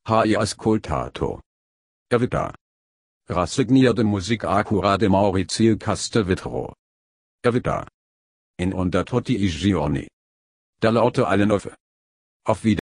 Hai ascoltato. Evita. Rassegnerde musica a cura de Maurizio Castelvetro. Evita. In under tutti I giorni. Da lauter allen auf. Auf Wiedersehen.